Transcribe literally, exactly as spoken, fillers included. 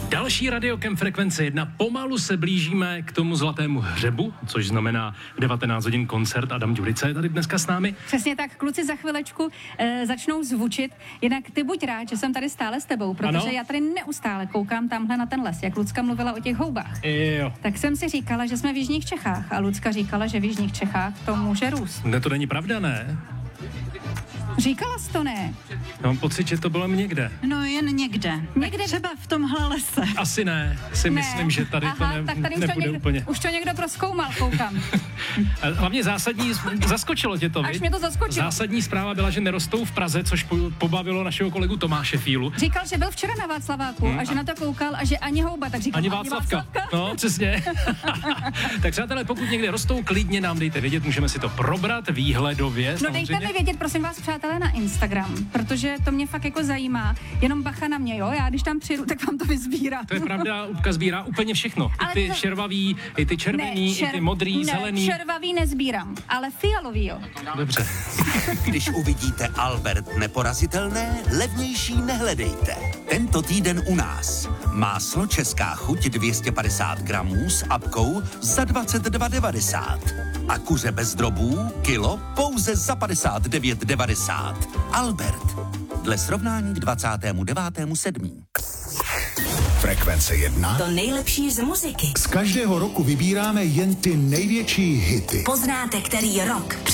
Další radiokem Frekvence jedna. Pomalu se blížíme k tomu zlatému hřebu, což znamená v devatenáct hodin koncert. Adam Ďurica je tady dneska s námi. Přesně tak, kluci za chvilečku e, začnou zvučit. Jinak ty buď rád, že jsem tady stále s tebou, protože ano? Já tady neustále koukám tamhle na ten les, jak Lucka mluvila o těch houbách. Jo. Tak jsem si říkala, že jsme v jižních Čechách a Lucka říkala, že v jižních Čechách to může růst. Ne, to není pravda, ne? Říkala jsi to, ne? Mám pocit, že to bylo někde. No jen někde. Někde třeba v tomhle lese. Asi ne. Si Ne. myslím, že tady Aha, to ne, tak tady už nebude to někdo, úplně. už to někdo prozkoumal, koukám. Hlavně zásadní, zaskočilo tě to, Až viď? mě to zaskočilo. Zásadní zpráva byla, že nerostou v Praze, což po, pobavilo našeho kolegu Tomáše Fílu. Říkal, že byl včera na Václaváku Hmm, a že na to koukal a že ani houba, tak říkal, Ani Václavka. No, přesně. Tak přátelé, pokud někde rostou, klidně nám dejte vědět, můžeme si to probrat výhledově. No samozřejmě. dejte mi vědět, prosím vás, přátelé, na Instagram, protože to mě fakt jako zajímá. Jenom bacha na mě, jo? Já když tam přijdu, tak vám to vyzbírá. To je pravda, Upka sbírá úplně všechno. Ale I ty to- červavý, i ty červený, čer- i ty modrý, ne, zelený. červavý nezbírám, ale fialový, jo. Dobře. Když uvidíte Albert neporazitelné, levnější nehledejte. Tento týden u nás. Máslo Česká chuť dvě stě padesát gramů s apkou za dvacet dva devadesát. A kuře bez drobů kilo pouze za padesát devět devadesát. Albert. Dle srovnání k dvacátému devátému sedmý Frekvence jedna. To nejlepší z muziky. Z každého roku vybíráme jen ty největší hity. Poznáte, který rok